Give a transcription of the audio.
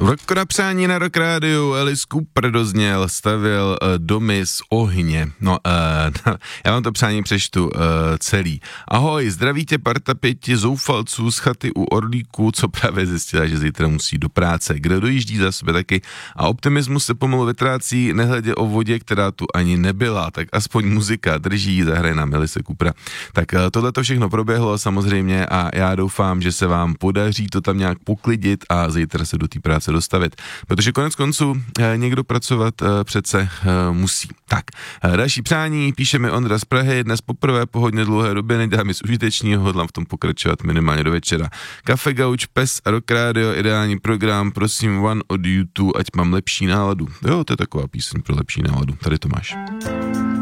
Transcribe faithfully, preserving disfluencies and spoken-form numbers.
Rok na přání na Rock Rádiu, Alice Cooper dozněl, stavěl uh, domy z ohně. No, uh, já vám to přání přečtu uh, celý. Ahoj, zdraví tě parta pěti zoufalců z chaty u Orlíku, co právě zjistila, že zítra musí do práce. Kdo dojíždí za sebe taky a optimismus se pomalu vytrácí, nehledě o vodě, která tu ani nebyla, tak aspoň muzika drží, zahraje nám Alice Coopera. Tak uh, tohle to všechno proběhlo samozřejmě a já doufám, že se vám podaří to tam nějak poklidit a zítra se do té práce dostavit, protože konec konců eh, někdo pracovat eh, přece eh, musí. Tak, eh, další přání, píše mi Ondra z Prahy, dnes poprvé po hodně dlouhé době nedělám nic užitečného, hodlám v tom pokračovat minimálně do večera. Kafe Gauč, Pes a Rock Radio, ideální program, prosím One od YouTube, ať mám lepší náladu. Jo, to je taková píseň pro lepší náladu, tady to máš.